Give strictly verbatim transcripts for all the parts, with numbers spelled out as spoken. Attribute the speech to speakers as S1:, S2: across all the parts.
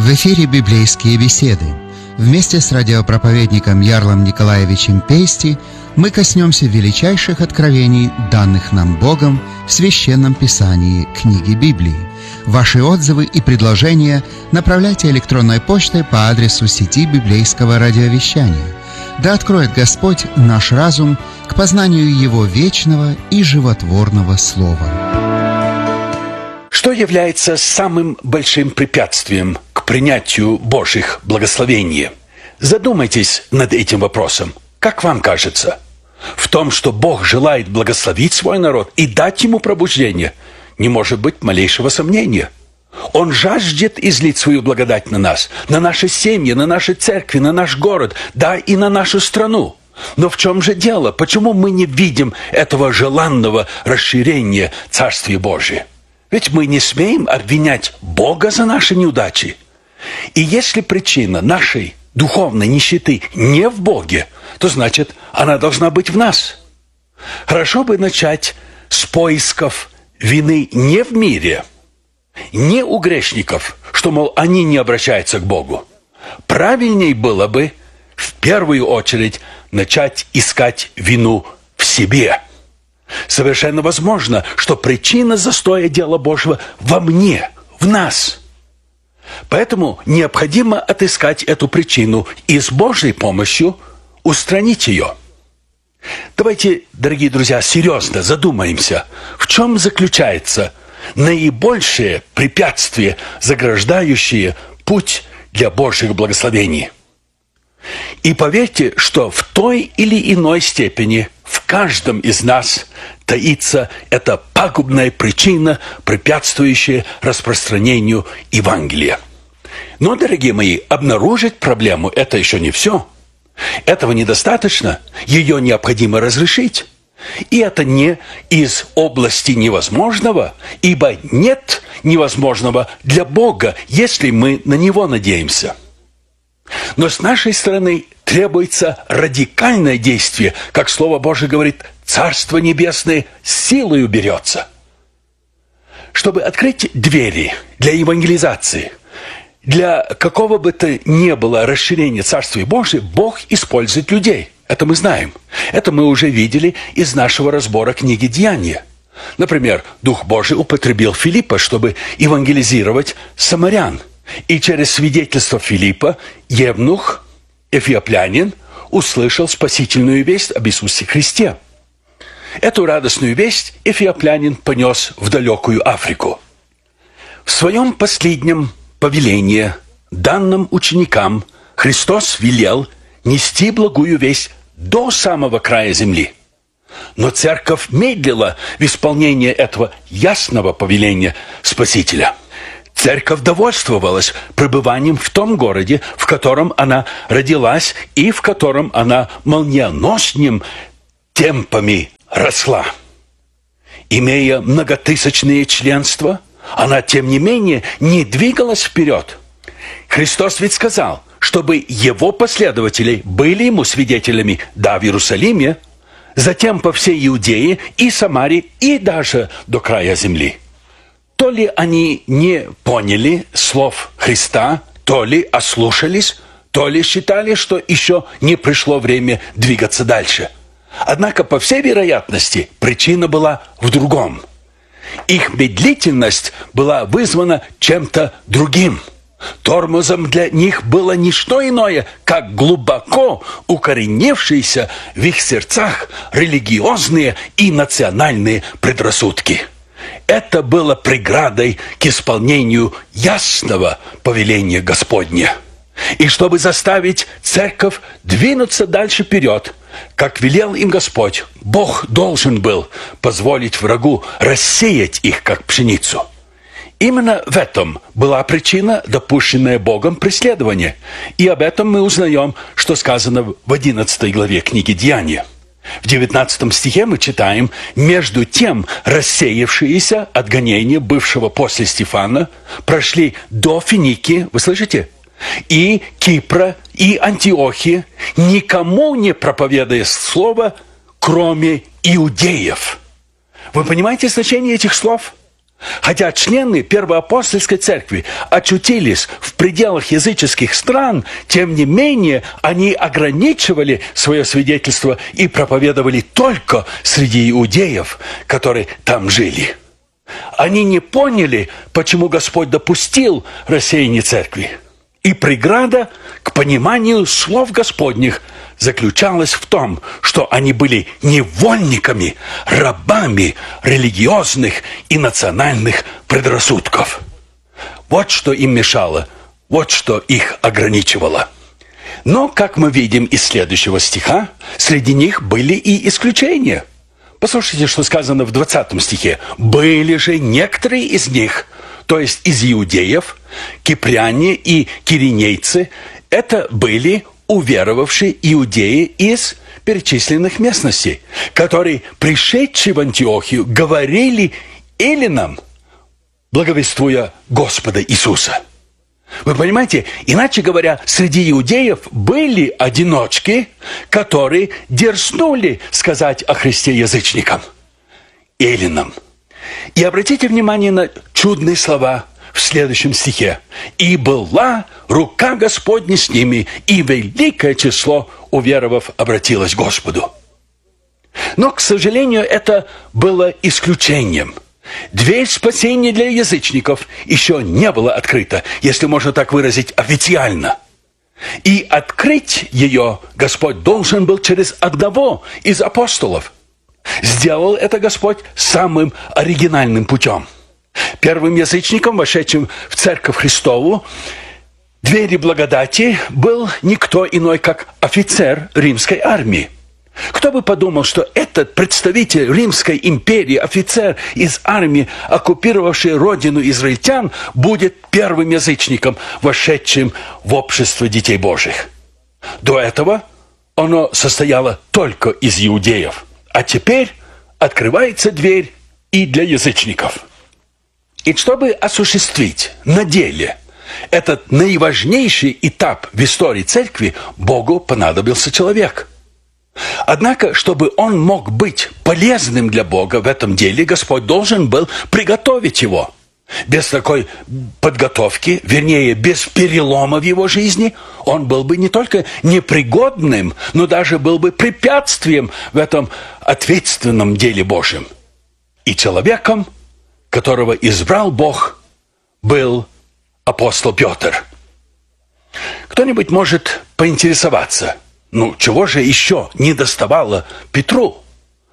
S1: В эфире «Библейские беседы». Вместе с радиопроповедником Ярлом Николаевичем Пейсти мы коснемся величайших откровений, данных нам Богом в Священном Писании книги Библии. Ваши отзывы и предложения направляйте электронной почтой по адресу сети библейского радиовещания. Да откроет Господь наш разум к познанию Его вечного и животворного Слова.
S2: Что является самым большим препятствием к принятию Божьих благословений? Задумайтесь над этим вопросом. Как вам кажется? В том, что Бог желает благословить свой народ и дать ему пробуждение, не может быть малейшего сомнения. Он жаждет излить свою благодать на нас, на наши семьи, на наши церкви, на наш город, да и на нашу страну. Но в чем же дело? Почему мы не видим этого желанного расширения Царствия Божия? Ведь мы не смеем обвинять Бога за наши неудачи. И если причина нашей духовной нищеты не в Боге, то значит, она должна быть в нас. Хорошо бы начать с поисков вины не в мире, не у грешников, что, мол, они не обращаются к Богу. Правильней было бы в первую очередь начать искать вину в себе. Совершенно возможно, что причина застоя дела Божьего во мне, в нас. Поэтому необходимо отыскать эту причину и с Божьей помощью устранить ее. Давайте, дорогие друзья, серьезно задумаемся, в чем заключается наибольшее препятствие, заграждающее путь для Божьих благословений. И поверьте, что в той или иной степени в каждом из нас таится эта пагубная причина, препятствующая распространению Евангелия. Но, дорогие мои, обнаружить проблему – это еще не все. Этого недостаточно, ее необходимо разрешить. И это не из области невозможного, ибо нет невозможного для Бога, если мы на Него надеемся. Но с нашей стороны требуется радикальное действие, как Слово Божие говорит, Царство Небесное силою берется. Чтобы открыть двери для евангелизации, для какого бы то ни было расширения Царствия Божия, Бог использует людей. Это мы знаем. Это мы уже видели из нашего разбора книги «Деяния». Например, Дух Божий употребил Филиппа, чтобы евангелизировать самарян. И через свидетельство Филиппа евнух, эфиоплянин, услышал спасительную весть об Иисусе Христе. Эту радостную весть эфиоплянин понес в далекую Африку. В своем последнем повелении, данном ученикам, Христос велел нести благую весть до самого края земли. Но церковь медлила в исполнении этого ясного повеления Спасителя. Церковь довольствовалась пребыванием в том городе, в котором она родилась и в котором она молниеносными темпами росла. Имея многотысячные членства, она, тем не менее, не двигалась вперед. Христос ведь сказал, чтобы его последователи были ему свидетелями да в Иерусалиме, затем по всей Иудее и Самарии и даже до края земли. То ли они не поняли слов Христа, то ли ослушались, то ли считали, что еще не пришло время двигаться дальше. Однако, по всей вероятности, причина была в другом. Их медлительность была вызвана чем-то другим. Тормозом для них было не что иное, как глубоко укоренившиеся в их сердцах религиозные и национальные предрассудки. Это было преградой к исполнению ясного повеления Господня. И чтобы заставить церковь двинуться дальше вперед, как велел им Господь, Бог должен был позволить врагу рассеять их, как пшеницу. Именно в этом была причина, допущенная Богом преследования. И об этом мы узнаем, что сказано в одиннадцатой главе книги «Деяния». В девятнадцатом стихе мы читаем: «Между тем рассеявшиеся от гонения бывшего после Стефана прошли до Финикии», вы слышите, «и Кипра, и Антиохии, никому не проповедуя слово, кроме иудеев». Вы понимаете значение этих слов? Хотя члены Первоапостольской церкви очутились в пределах языческих стран, тем не менее они ограничивали свое свидетельство и проповедовали только среди иудеев, которые там жили. Они не поняли, почему Господь допустил рассеяние церкви. И преграда к пониманию слов Господних заключалась в том, что они были невольниками, рабами религиозных и национальных предрассудков. Вот что им мешало, вот что их ограничивало. Но, как мы видим из следующего стиха, среди них были и исключения. Послушайте, что сказано в двадцатом стихе. «Были же некоторые из них, то есть из иудеев, кипряне и киринейцы, это были уверовавшие иудеи из перечисленных местностей, которые, пришедшие в Антиохию, говорили эллинам, благовествуя Господа Иисуса». Вы понимаете, иначе говоря, среди иудеев были одиночки, которые дерзнули сказать о Христе язычникам, эллинам. И обратите внимание на чудные слова в следующем стихе. «И была рука Господня с ними, и великое число уверовав обратилось к Господу». Но, к сожалению, это было исключением. Дверь спасения для язычников еще не была открыта, если можно так выразить, официально. И открыть ее Господь должен был через одного из апостолов. Сделал это Господь самым оригинальным путем. Первым язычником, вошедшим в Церковь Христову, двери благодати, был никто иной, как офицер римской армии. Кто бы подумал, что этот представитель Римской империи, офицер из армии, оккупировавший родину израильтян, будет первым язычником, вошедшим в общество детей Божьих. До этого оно состояло только из иудеев. А теперь открывается дверь и для язычников. И чтобы осуществить на деле этот наиважнейший этап в истории церкви, Богу понадобился человек. Однако, чтобы он мог быть полезным для Бога в этом деле, Господь должен был приготовить его. Без такой подготовки, вернее, без перелома в его жизни, он был бы не только непригодным, но даже был бы препятствием в этом ответственном деле Божьем. И человеком, которого избрал Бог, был апостол Петр. Кто-нибудь может поинтересоваться, ну, чего же еще не доставало Петру?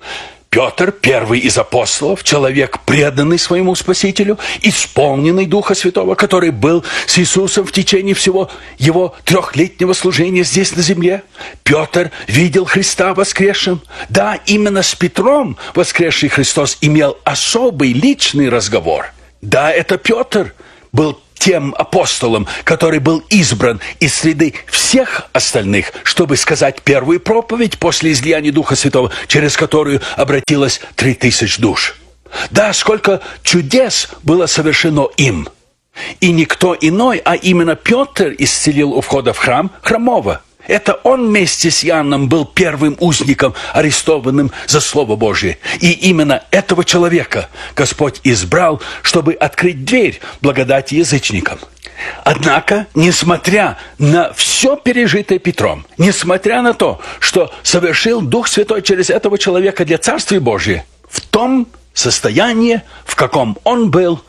S2: Петр, первый из апостолов, человек, преданный своему Спасителю, исполненный Духа Святого, который был с Иисусом в течение всего его трехлетнего служения здесь на земле. Петр видел Христа воскресшим. Да, именно с Петром воскресший Христос имел особый личный разговор. Да, это Петр был тем апостолом, который был избран из среды всех остальных, чтобы сказать первую проповедь после излияния Духа Святого, через которую обратилось три тысячи душ. Да, сколько чудес было совершено им. И никто иной, а именно Петр исцелил у входа в храм хромого. Это он вместе с Иоанном был первым узником, арестованным за Слово Божие. И именно этого человека Господь избрал, чтобы открыть дверь благодати язычникам. Однако, несмотря на все пережитое Петром, несмотря на то, что совершил Дух Святой через этого человека для Царствия Божия, в том состоянии, в каком он был,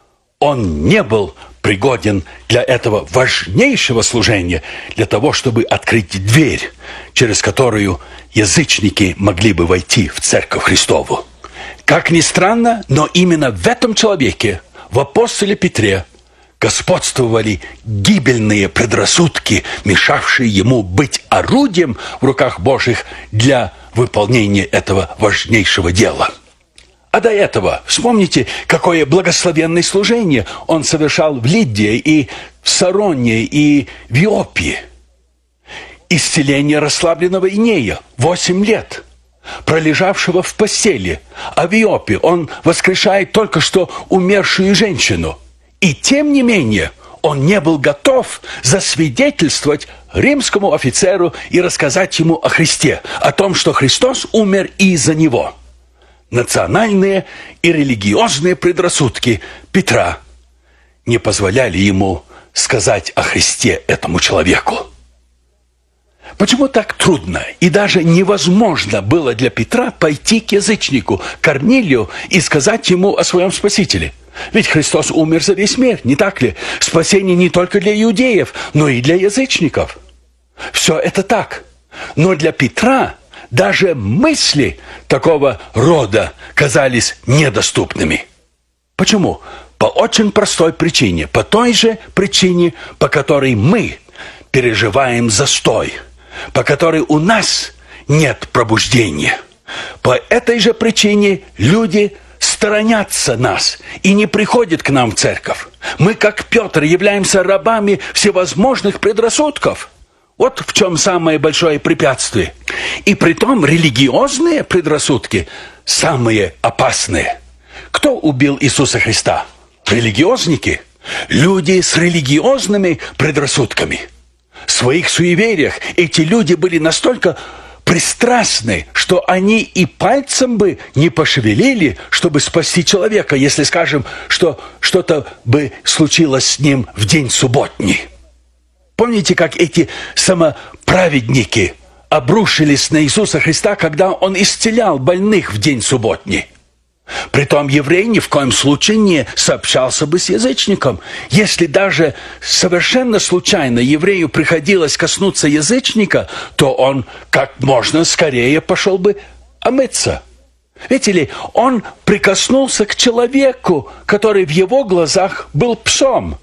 S2: он не был пригоден для этого важнейшего служения, для того, чтобы открыть дверь, через которую язычники могли бы войти в Церковь Христову. Как ни странно, но именно в этом человеке, в апостоле Петре, господствовали гибельные предрассудки, мешавшие ему быть орудием в руках Божьих для выполнения этого важнейшего дела. А до этого, вспомните, какое благословенное служение он совершал в Лидии и в Сароне и в Иопии. Исцеление расслабленного Инея, восемь лет, пролежавшего в постели. А в Иопии он воскрешает только что умершую женщину. И тем не менее, он не был готов засвидетельствовать римскому офицеру и рассказать ему о Христе, о том, что Христос умер и за него. национальные и религиозные предрассудки Петра не позволяли ему сказать о Христе этому человеку. Почему так трудно и даже невозможно было для Петра пойти к язычнику, Корнилию, и сказать ему о своем Спасителе? Ведь Христос умер за весь мир, не так ли? Спасение не только для иудеев, но и для язычников. Все это так. Но для Петра даже мысли такого рода казались недоступными. Почему? По очень простой причине. По той же причине, по которой мы переживаем застой, по которой у нас нет пробуждения. По этой же причине люди сторонятся нас и не приходят к нам в церковь. Мы, как Петр, являемся рабами всевозможных предрассудков. Вот в чем самое большое препятствие. И притом религиозные предрассудки самые опасные. Кто убил Иисуса Христа? Религиозники. Люди с религиозными предрассудками. В своих суевериях эти люди были настолько пристрастны, что они и пальцем бы не пошевелили, чтобы спасти человека, если, скажем, что что-то бы случилось с ним в день субботний. Помните, как эти самоправедники обрушились на Иисуса Христа, когда Он исцелял больных в день субботний? Притом еврей ни в коем случае не сообщался бы с язычником. Если даже совершенно случайно еврею приходилось коснуться язычника, то он как можно скорее пошел бы омыться. Видите ли, он прикоснулся к человеку, который в его глазах был псом.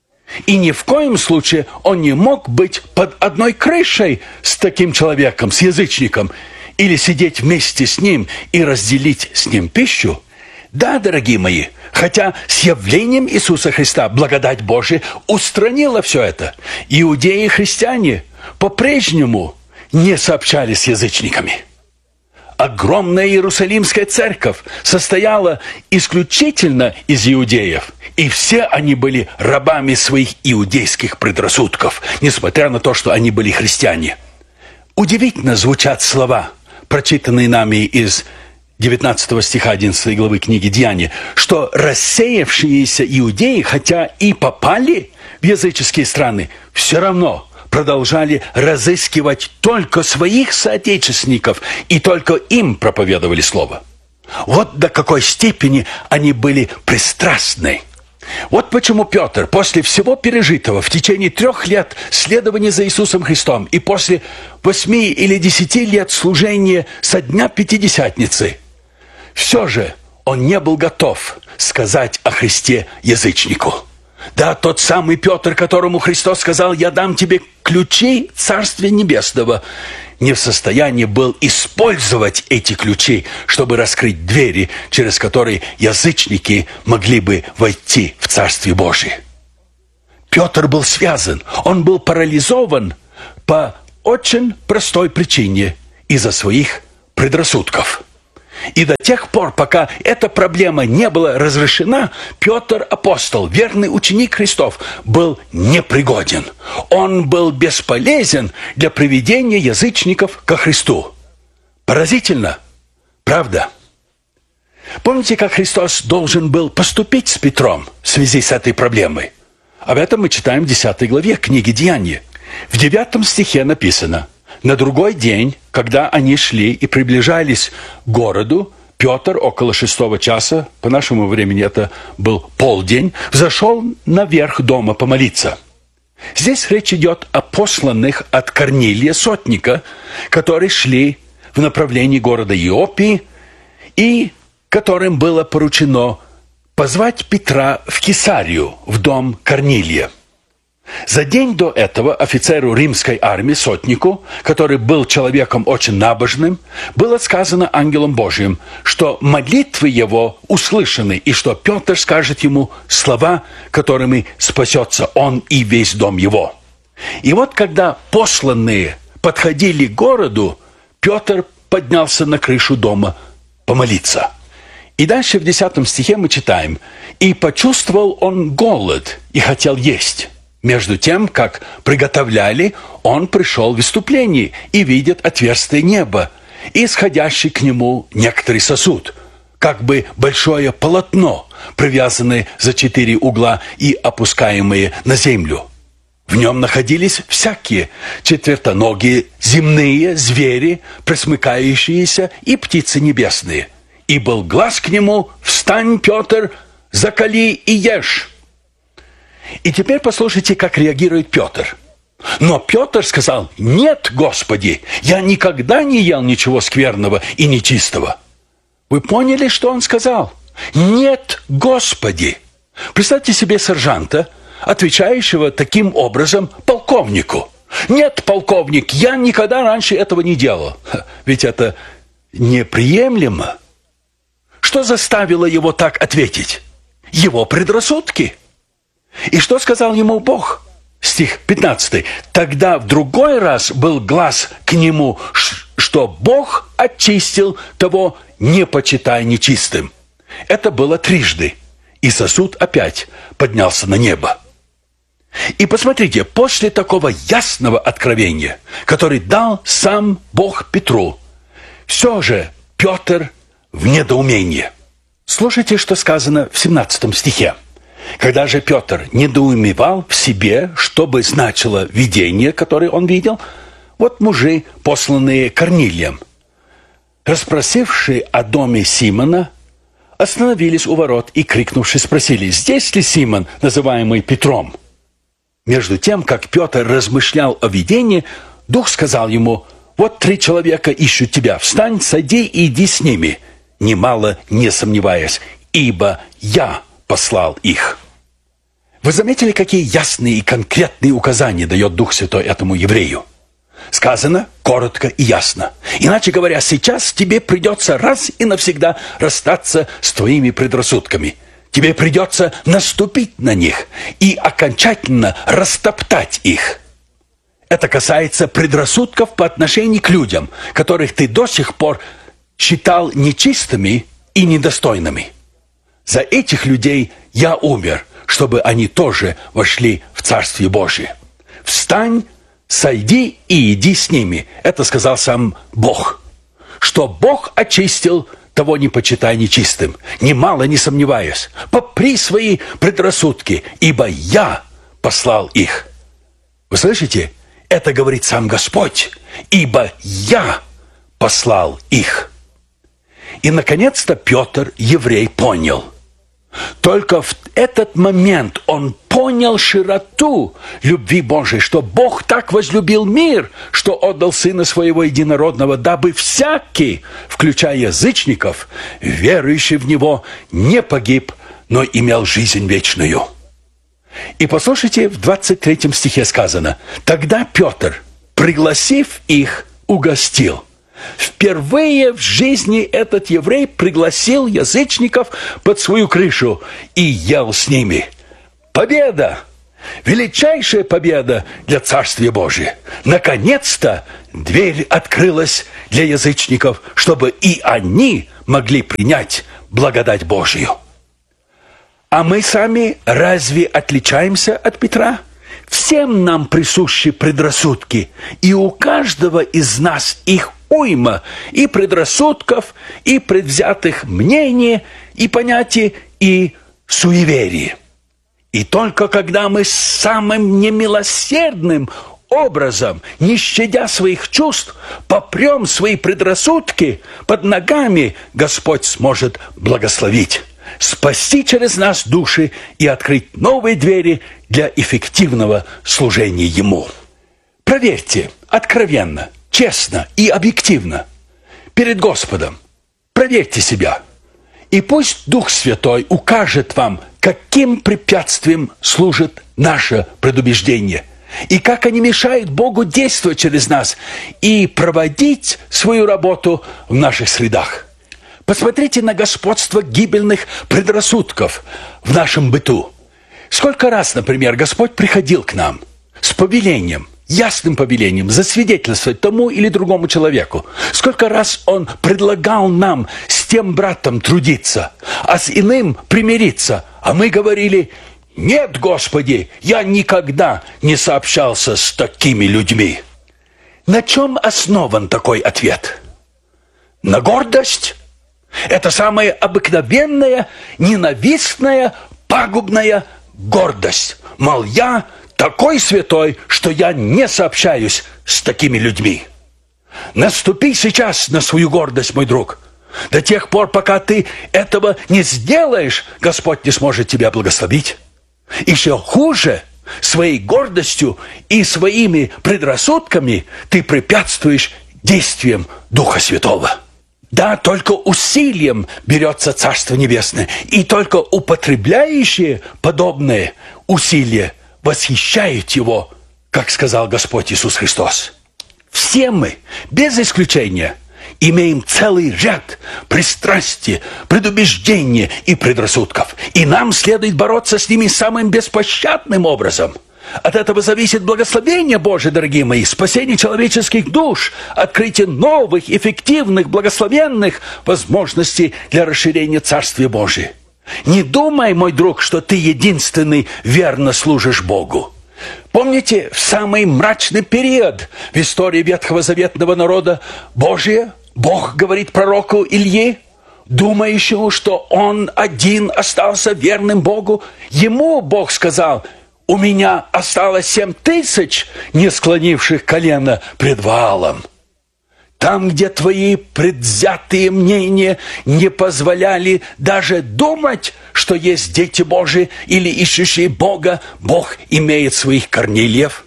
S2: И ни в коем случае он не мог быть под одной крышей с таким человеком, с язычником, или сидеть вместе с ним и разделить с ним пищу. Да, дорогие мои, хотя с явлением Иисуса Христа благодать Божия устранила все это, иудеи и христиане по-прежнему не сообщались с язычниками. Огромная Иерусалимская церковь состояла исключительно из иудеев, и все они были рабами своих иудейских предрассудков, несмотря на то, что они были христиане. Удивительно звучат слова, прочитанные нами из девятнадцатого стиха одиннадцатой главы книги Деяния, что рассеявшиеся иудеи, хотя и попали в языческие страны, все равно продолжали разыскивать только своих соотечественников и только им проповедовали слово. Вот до какой степени они были пристрастны. Вот почему Петр после всего пережитого в течение трех лет следования за Иисусом Христом и после восьми или десяти лет служения со дня Пятидесятницы, все же он не был готов сказать о Христе язычнику. Да, тот самый Петр, которому Христос сказал: «Я дам тебе ключи Царствия Небесного», не в состоянии был использовать эти ключи, чтобы раскрыть двери, через которые язычники могли бы войти в Царствие Божие. Петр был связан, он был парализован по очень простой причине – из-за своих предрассудков. И до тех пор, пока эта проблема не была разрешена, Петр, апостол, верный ученик Христов, был непригоден. Он был бесполезен для приведения язычников ко Христу. Поразительно, правда? Помните, как Христос должен был поступить с Петром в связи с этой проблемой? Об этом мы читаем в десятой главе книги Деяния. В девятом стихе написано: «На другой день, когда они шли и приближались к городу, Петр около шестого часа, по нашему времени это был полдень, взошел наверх дома помолиться». Здесь речь идет о посланных от Корнилия сотника, которые шли в направлении города Иопии и которым было поручено позвать Петра в Кесарию, в дом Корнилия. За день до этого офицеру римской армии, сотнику, который был человеком очень набожным, было сказано ангелом Божьим, что молитвы его услышаны, и что Петр скажет ему слова, которыми спасется он и весь дом его. И вот когда посланные подходили к городу, Петр поднялся на крышу дома помолиться. И дальше в десятом стихе мы читаем: «И почувствовал он голод и хотел есть. Между тем, как приготовляли, он пришел в исступление и видит отверстие неба и исходящий к нему некоторый сосуд, как бы большое полотно, привязанное за четыре угла и опускаемое на землю. В нем находились всякие четвертоногие земные звери, пресмыкающиеся, и птицы небесные. И был глас к нему: «Встань, Петр, закали и ешь». И теперь послушайте, как реагирует Петр. Но Петр сказал: «Нет, Господи, я никогда не ел ничего скверного и нечистого». Вы поняли, что он сказал? «Нет, Господи». Представьте себе сержанта, отвечающего таким образом полковнику. «Нет, полковник, я никогда раньше этого не делал». Ведь это неприемлемо. Что заставило его так ответить? Его предрассудки. И что сказал ему Бог? Стих пятнадцатый. «Тогда в другой раз был глас к нему, что Бог очистил того, не почитай нечистым». Это было трижды. И сосуд опять поднялся на небо. И посмотрите, после такого ясного откровения, который дал сам Бог Петру, все же Петр в недоумении. Слушайте, что сказано в семнадцатом стихе. «Когда же Петр недоумевал в себе, что бы значило видение, которое он видел, вот мужи, посланные Корнилием, расспросившие о доме Симона, остановились у ворот и, крикнувши, спросили: здесь ли Симон, называемый Петром?» Между тем, как Петр размышлял о видении, Дух сказал ему: «Вот три человека ищут тебя. Встань, сойди и иди с ними, немало не сомневаясь, ибо я послал их». Вы заметили, какие ясные и конкретные указания дает Дух Святой этому еврею? Сказано коротко и ясно. Иначе говоря, сейчас тебе придется раз и навсегда расстаться с твоими предрассудками. Тебе придется наступить на них и окончательно растоптать их. Это касается предрассудков по отношению к людям, которых ты до сих пор считал нечистыми и недостойными. За этих людей я умер, чтобы они тоже вошли в Царствие Божие. «Встань, сойди и иди с ними». Это сказал сам Бог. Что Бог очистил, того не почитай нечистым, немало не сомневаясь. Попри свои предрассудки, ибо я послал их. Вы слышите? Это говорит сам Господь. Ибо я послал их. И, наконец-то, Петр, еврей, понял. Только в этот момент он понял широту любви Божией, что Бог так возлюбил мир, что отдал Сына Своего Единородного, дабы всякий, включая язычников, верующий в Него, не погиб, но имел жизнь вечную. И послушайте, в двадцать третьем стихе сказано: «Тогда Петр, пригласив их, угостил». Впервые в жизни этот еврей пригласил язычников под свою крышу и ел с ними. Победа! Величайшая победа для Царствия Божия. Наконец-то дверь открылась для язычников, чтобы и они могли принять благодать Божию. А мы сами разве отличаемся от Петра? Всем нам присущи предрассудки, и у каждого из нас их уйма, и предрассудков, и предвзятых мнений, и понятий, и суеверий. И только когда мы самым немилосердным образом, не щадя своих чувств, попрем свои предрассудки под ногами, Господь сможет благословить, спасти через нас души и открыть новые двери для эффективного служения Ему. Проверьте откровенно, честно и объективно перед Господом. Проверьте себя. И пусть Дух Святой укажет вам, каким препятствием служит наше предубеждение, и как они мешают Богу действовать через нас и проводить свою работу в наших средах. Посмотрите на господство гибельных предрассудков в нашем быту. Сколько раз, например, Господь приходил к нам с повелением, ясным повелением засвидетельствовать тому или другому человеку. Сколько раз Он предлагал нам с тем братом трудиться, а с иным примириться. А мы говорили: «Нет, Господи, я никогда не сообщался с такими людьми». На чем основан такой ответ? На гордость? Это самая обыкновенная, ненавистная, пагубная гордость. Мол, я такой святой, что я не сообщаюсь с такими людьми. Наступи сейчас на свою гордость, мой друг. До тех пор, пока ты этого не сделаешь, Господь не сможет тебя благословить. Еще хуже, своей гордостью и своими предрассудками ты препятствуешь действиям Духа Святого. Да, только усилием берется Царство Небесное, и только употребляющие подобные усилия восхищают Его, как сказал Господь Иисус Христос. Все мы, без исключения, имеем целый ряд пристрастий, предубеждений и предрассудков. И нам следует бороться с ними самым беспощадным образом. От этого зависит благословение Божие, дорогие мои, спасение человеческих душ, открытие новых, эффективных, благословенных возможностей для расширения Царствия Божия. Не думай, мой друг, что ты единственный верно служишь Богу. Помните, в самый мрачный период в истории ветхозаветного народа Божия, Бог говорит пророку Илье, думающему, что он один остался верным Богу, ему Бог сказал: «У меня осталось семь тысяч, не склонивших колено пред Ваалом». Там, где твои предвзятые мнения не позволяли даже думать, что есть дети Божии или ищущие Бога, Бог имеет своих Корнилиев.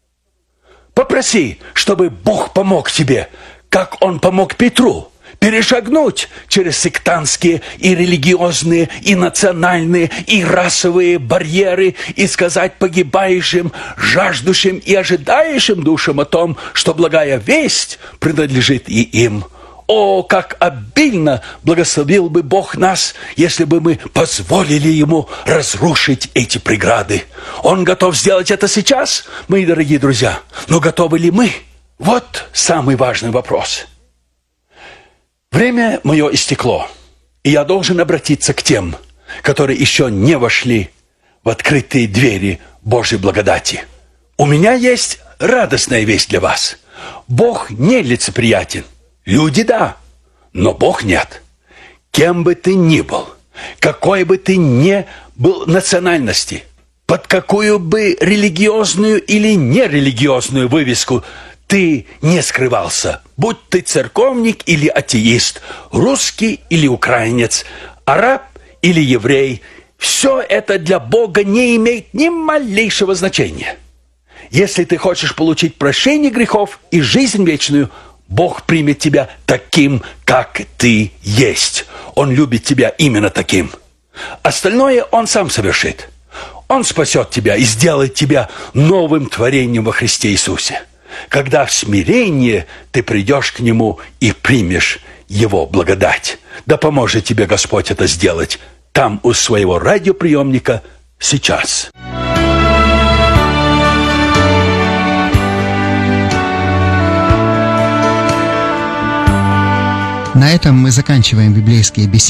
S2: Попроси, чтобы Бог помог тебе, как Он помог Петру, перешагнуть через сектантские и религиозные, и национальные, и расовые барьеры и сказать погибающим, жаждущим и ожидающим душам о том, что благая весть принадлежит и им. О, как обильно благословил бы Бог нас, если бы мы позволили Ему разрушить эти преграды. Он готов сделать это сейчас, мои дорогие друзья, но готовы ли мы? Вот самый важный вопрос. Время мое истекло, и я должен обратиться к тем, которые еще не вошли в открытые двери Божьей благодати. У меня есть радостная весть для вас. Бог не лицеприятен. Люди – да, но Бог нет. Кем бы ты ни был, какой бы ты ни был национальности, под какую бы религиозную или нерелигиозную вывеску ты не скрывался, будь ты церковник или атеист, русский или украинец, араб или еврей, все это для Бога не имеет ни малейшего значения. Если ты хочешь получить прощение грехов и жизнь вечную, Бог примет тебя таким, как ты есть. Он любит тебя именно таким. Остальное Он сам совершит. Он спасет тебя и сделает тебя новым творением во Христе Иисусе. Когда в смирении ты придешь к Нему и примешь Его благодать. Да поможет тебе Господь это сделать там у своего радиоприемника сейчас.
S1: На этом мы заканчиваем библейские беседы